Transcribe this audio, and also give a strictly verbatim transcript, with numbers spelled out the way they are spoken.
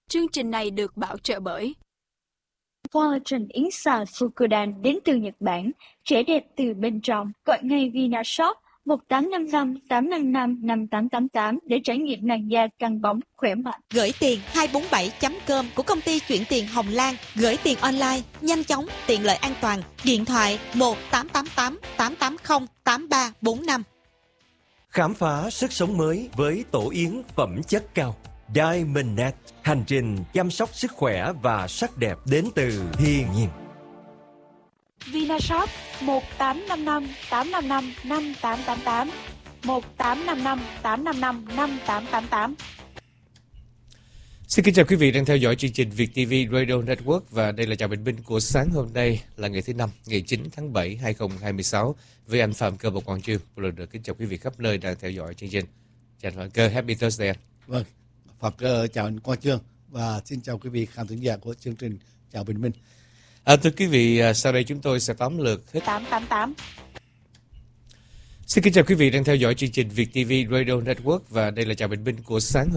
Chương trình này được bảo trợ bởi Collagen yến xào Fukudan đến từ Nhật Bản, trẻ đẹp từ bên trong. Gọi ngay Vinashop một tám năm năm tám năm năm năm tám tám tám để trải nghiệm làn da căng bóng, khỏe mạnh. Gửi tiền hai bốn bảy chấm com của công ty chuyển tiền Hồng Lan. Gửi tiền online, nhanh chóng, tiện lợi, an toàn. Điện thoại một tám tám tám tám tám không tám ba bốn năm. Khám phá sức sống mới với tổ yến phẩm chất cao. Diamondnet, hành trình chăm sóc sức khỏe và sắc đẹp đến từ thiên nhiên. Vinashop một tám năm năm tám năm năm năm tám tám tám, một tám năm năm tám năm năm năm tám tám tám. Xin kính chào quý vị đang theo dõi chương trình Việt ti vi Radio Network, và đây là chào bình minh của sáng hôm nay là ngày thứ năm, ngày chín tháng bảy hai nghìn không trăm hai mươi sáu, với anh Phạm Cơ và Quang Trương. Một lần nữa kính chào quý vị khắp nơi đang theo dõi chương trình. Chào anh Phạm Cơ, Happy Thursday. Vâng, Phạm Cơ chào anh Quang Trương và xin chào quý vị khán thính giả của chương trình Chào bình minh. À, thưa quý vị, sau đây chúng tôi sẽ tóm lược hết tám tám tám. Xin kính chào quý vị đang theo dõi chương trình Việt ti vi Radio Network, và đây là chào bình minh của sáng